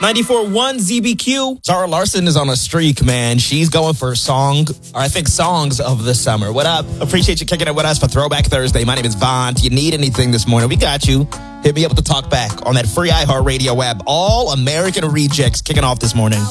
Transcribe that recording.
94.1 ZBQ. Zara Larson is on a streak, man. She's going for songs of the summer. What up? Appreciate you kicking it with us for Throwback Thursday. My name is Bond. You need anything this morning, we got you. Hit me up with the talk back on that free iHeartRadio app. All American Rejects kicking off this morning.